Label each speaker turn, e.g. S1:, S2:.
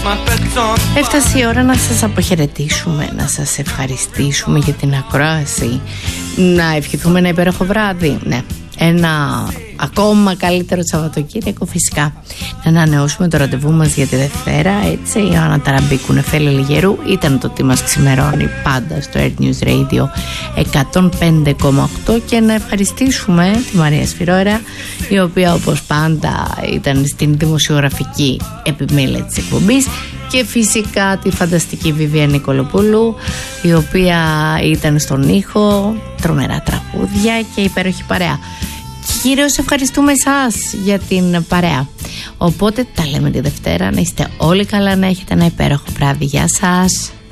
S1: Έφτασε η ώρα να σας αποχαιρετήσουμε, να σας ευχαριστήσουμε για την ακρόαση, να ευχηθούμε ένα υπέροχο βράδυ. Ναι, ένα ακόμα καλύτερο Σαββατοκύριακο φυσικά. Να ανανεώσουμε το ραντεβού μας για τη Δευτέρα, έτσι. Η Ιωάννα Ταραμπίκου, Νεφέλη Λιγερού ήταν το τι μας ξημερώνει πάντα στο Earth News Radio 105,8 και να ευχαριστήσουμε τη Μαρία Σφυρόερα, η οποία όπως πάντα ήταν στην δημοσιογραφική επιμέλεια της εκπομπής, και φυσικά τη φανταστική Βιβία Νικολοπούλου, η οποία ήταν στον ήχο, τρομερά τραγούδια και υπέροχη παρέα. Κυρίως ευχαριστούμε εσάς για την παρέα. Οπότε τα λέμε τη Δευτέρα. Να είστε όλοι καλά, να έχετε ένα υπέροχο βράδυ. Γεια σας.